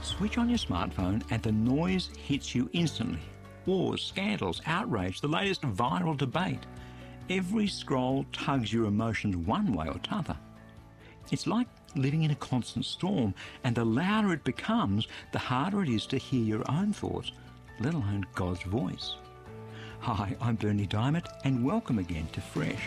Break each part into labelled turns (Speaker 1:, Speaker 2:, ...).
Speaker 1: Switch on your smartphone and the noise hits you instantly. Wars, scandals, outrage, the latest viral debate. Every scroll tugs your emotions one way or t'other. It's like living in a constant storm, and the louder it becomes, the harder it is to hear your own thoughts, let alone God's voice. Hi, I'm Bernie Diamond, and welcome again to Fresh.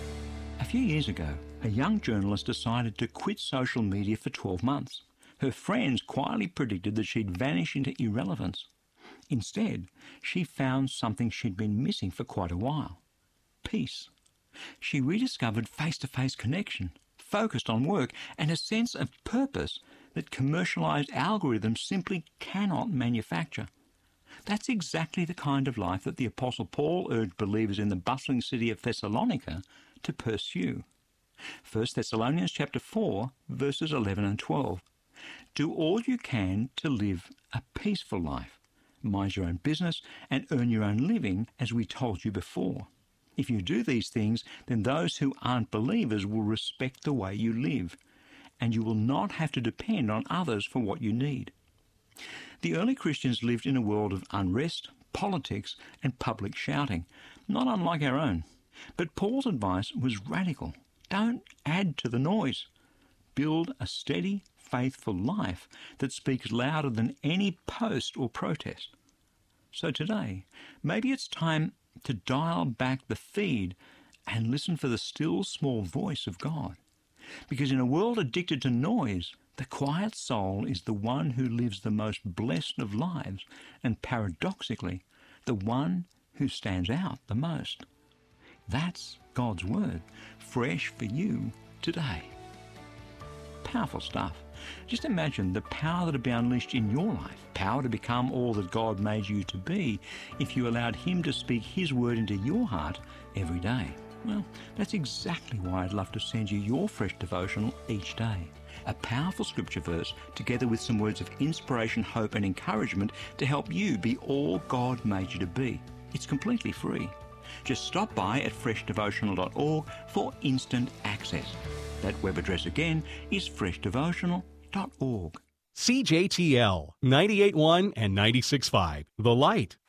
Speaker 1: A few years ago, a young journalist decided to quit social media for 12 months. Her friends quietly predicted that she'd vanish into irrelevance. Instead, she found something she'd been missing for quite a while: peace. She rediscovered face-to-face connection, focused on work, and a sense of purpose that commercialised algorithms simply cannot manufacture. That's exactly the kind of life that the Apostle Paul urged believers in the bustling city of Thessalonica to pursue. 1 Thessalonians chapter 4, verses 11 and 12. Do all you can to live a peaceful life. Mind your own business and earn your own living, as we told you before. If you do these things, then those who aren't believers will respect the way you live, and you will not have to depend on others for what you need. The early Christians lived in a world of unrest, politics, and public shouting, not unlike our own. But Paul's advice was radical. Don't add to the noise. Build a steady, faithful life that speaks louder than any post or protest. So today, maybe it's time to dial back the feed and listen for the still small voice of God. Because in a world addicted to noise, the quiet soul is the one who lives the most blessed of lives, and paradoxically, the one who stands out the most. That's God's Word, fresh for you today. Powerful stuff. Just imagine the power that would be unleashed in your life, power to become all that God made you to be, if you allowed Him to speak His Word into your heart every day. Well, that's exactly why I'd love to send you your Fresh devotional each day. A powerful scripture verse together with some words of inspiration, hope and encouragement to help you be all God made you to be. It's completely free. Just stop by at freshdevotional.org for instant access. That web address again is freshdevotional.org.
Speaker 2: CJTL 98.1 and 96.5, The Light.